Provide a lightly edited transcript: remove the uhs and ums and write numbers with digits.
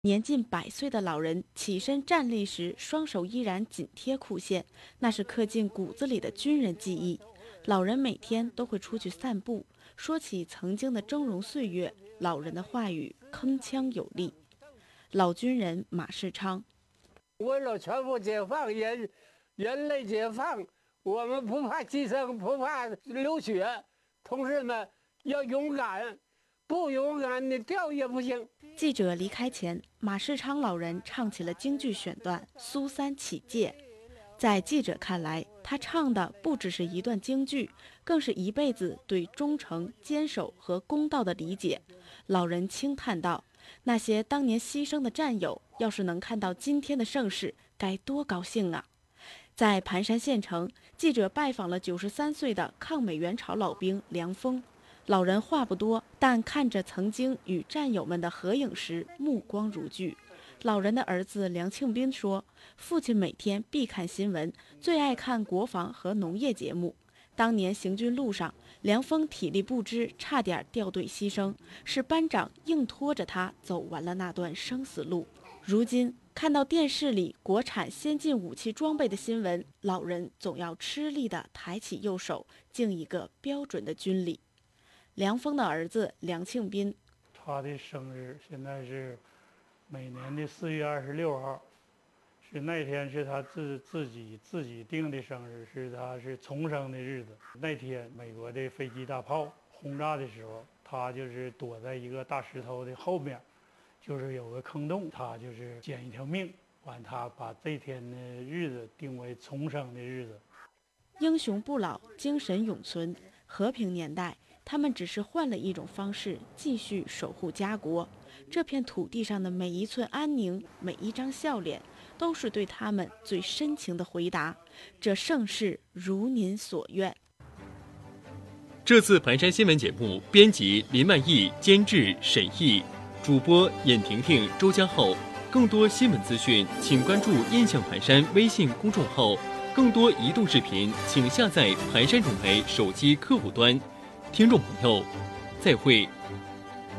年近100岁的老人起身站立时，双手依然紧贴裤线，那是刻进骨子里的军人记忆。老人每天都会出去散步，说起曾经的峥嵘岁月，老人的话语铿锵有力。老军人马世昌： 为了全部解放人类解放，我们不怕牺牲，不怕流血，同志们要勇敢，不勇敢你掉也不行。 记者离开前，马世昌老人唱起了京剧选段《苏三起解》。在记者看来，他唱的不只是一段京剧，更是一辈子对忠诚、坚守和公道的理解。老人轻叹道：“那些当年牺牲的战友，要是能看到今天的盛世，该多高兴啊！”在盘山县城，记者拜访了93岁的抗美援朝老兵梁峰。老人话不多，但看着曾经与战友们的合影时，目光如炬。老人的儿子梁庆斌说，父亲每天必看新闻，最爱看国防和农业节目。当年行军路上，梁峰体力不支，差点掉队牺牲，是班长硬拖着他走完了那段生死路。如今看到电视里国产先进武器装备的新闻，老人总要吃力地抬起右手，敬一个标准的军礼。梁峰的儿子梁庆斌， 他的生日现在是每年的4月26号，是那天是他自己定的生日，他是重生的日子。那天美国的飞机大炮轰炸的时候，他就是躲在一个大石头的后面，就是有个坑洞，他就是捡一条命，完他把这天的日子定为重生的日子。 英雄不老，精神永存。和平年代，他们只是换了一种方式继续守护家国。这片土地上的每一寸安宁，每一张笑脸，都是对他们最深情的回答。这盛世如您所愿。 这次盘山新闻节目编辑林曼毅，监制沈毅，主播尹婷婷、周家浩。更多新闻资讯，请关注“印象盘山”微信公众号。更多移动视频，请下载盘山总台手机客户端。听众朋友，再会。